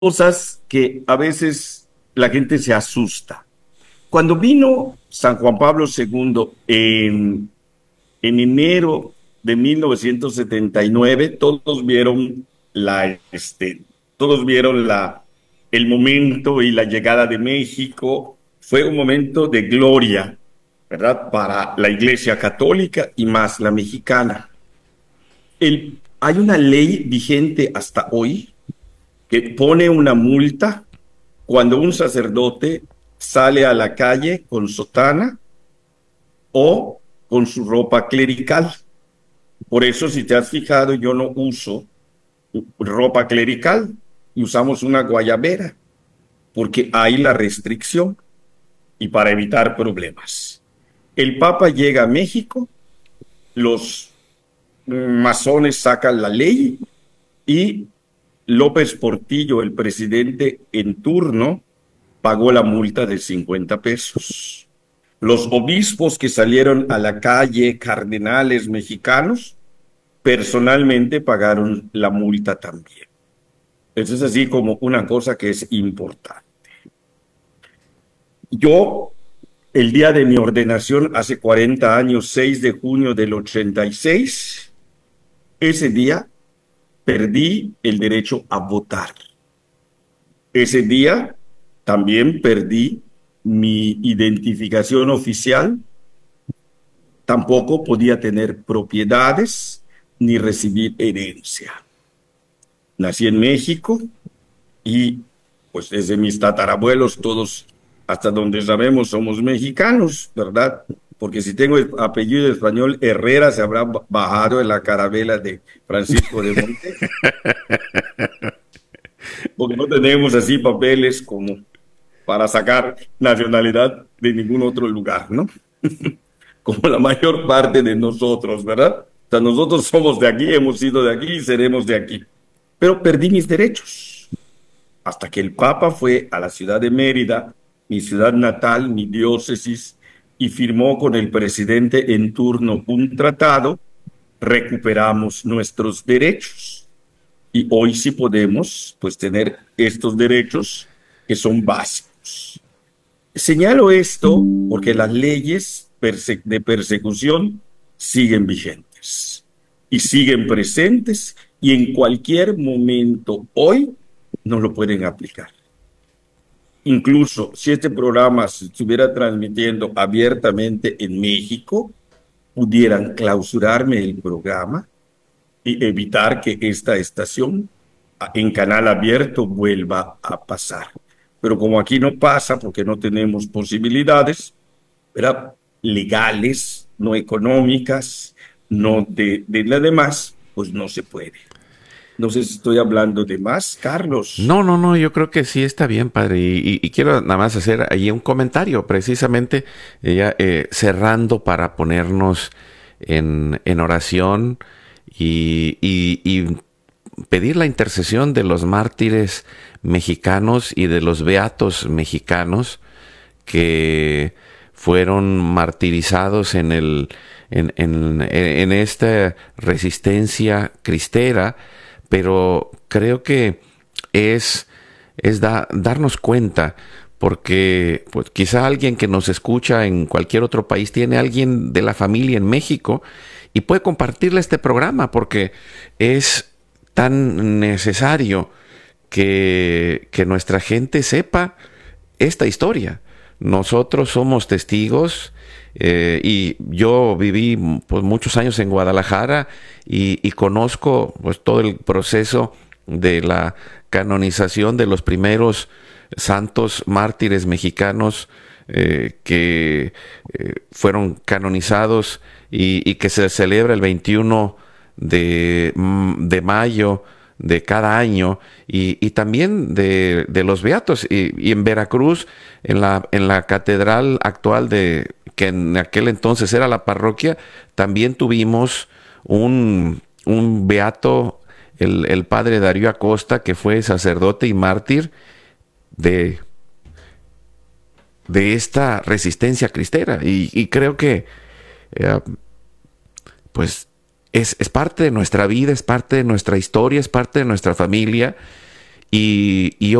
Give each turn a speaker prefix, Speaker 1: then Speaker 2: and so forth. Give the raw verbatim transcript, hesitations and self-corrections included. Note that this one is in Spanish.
Speaker 1: cosas que a veces la gente se asusta. Cuando vino San Juan Pablo segundo en, en enero de mil novecientos setenta y nueve, todos vieron la, este, todos vieron la, el momento y la llegada de México. Fue un momento de gloria, ¿verdad? Para la Iglesia Católica y más la mexicana. El, hay una ley vigente hasta hoy que pone una multa cuando un sacerdote sale a la calle con sotana o con su ropa clerical. Por eso, si te has fijado, yo no uso ropa clerical y usamos una guayabera, porque hay la restricción y para evitar problemas. El Papa llega a México, los masones sacan la ley y López Portillo, el presidente en turno, pagó la multa de cincuenta pesos. Los obispos que salieron a la calle, cardenales mexicanos, personalmente pagaron la multa también. Eso es así como una cosa que es importante. Yo, el día de mi ordenación, hace cuarenta años, seis de junio del ochenta y seis, ese día perdí el derecho a votar. Ese día también perdí mi identificación oficial, tampoco podía tener propiedades ni recibir herencia. Nací en México y pues desde mis tatarabuelos todos, hasta donde sabemos, somos mexicanos, ¿verdad? Porque si tengo el apellido español, Herrera se habrá bajado en la carabela de Francisco de Monte, porque no tenemos así papeles como para sacar nacionalidad de ningún otro lugar, ¿no? Como la mayor parte de nosotros, ¿verdad? O sea, nosotros somos de aquí, hemos sido de aquí y seremos de aquí. Pero perdí mis derechos hasta que el Papa fue a la ciudad de Mérida, mi ciudad natal, mi diócesis, y firmó con el presidente en turno un tratado, recuperamos nuestros derechos. Y hoy sí podemos, pues, tener estos derechos que son básicos. Señalo esto porque las leyes perse- de persecución siguen vigentes y siguen presentes y en cualquier momento hoy no lo pueden aplicar. Incluso si este programa se estuviera transmitiendo abiertamente en México, pudieran clausurarme el programa y evitar que esta estación a- en canal abierto vuelva a pasar. Pero como aquí no pasa porque no tenemos posibilidades, ¿verdad? Legales, no económicas, no de, de la demás, pues no se puede. No sé si estoy hablando de más, Carlos.
Speaker 2: No, no, no, yo creo que sí está bien, padre. Y, y- y quiero nada más hacer ahí un comentario, precisamente eh, ya eh, cerrando para ponernos en, en oración y, y- y pedir la intercesión de los mártires mexicanos y de los beatos mexicanos que fueron martirizados en el en, en, en esta resistencia cristera, pero creo que es, es da- darnos cuenta, porque pues, quizá alguien que nos escucha en cualquier otro país tiene alguien de la familia en México y puede compartirle este programa, porque es tan necesario que, que nuestra gente sepa esta historia. Nosotros somos testigos eh, y yo viví pues, muchos años en Guadalajara y, y conozco pues, todo el proceso de la canonización de los primeros santos mártires mexicanos eh, que eh, fueron canonizados y, y que se celebra el veintiuno de, mm, de mayo de cada año y, y también de, de los beatos y, y en Veracruz en la en la catedral actual de que en aquel entonces era la parroquia también tuvimos un un beato, el, el padre Darío Acosta, que fue sacerdote y mártir de de esta resistencia cristera y, y creo que eh, pues es, es parte de nuestra vida, es parte de nuestra historia, es parte de nuestra familia y, y